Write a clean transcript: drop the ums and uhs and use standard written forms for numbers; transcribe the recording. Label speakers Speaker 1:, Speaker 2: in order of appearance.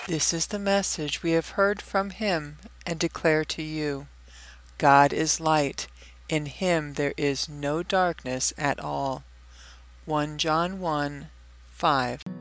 Speaker 1: This is the message we have heard from him and declare to you. God is light. In him there is no darkness at all. 1 John 1:5.